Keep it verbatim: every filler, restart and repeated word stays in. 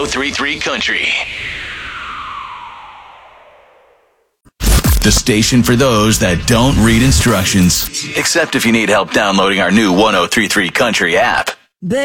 oh three three Country. The station for those that don't read instructions. Except if you need help downloading our new one oh three three Country app.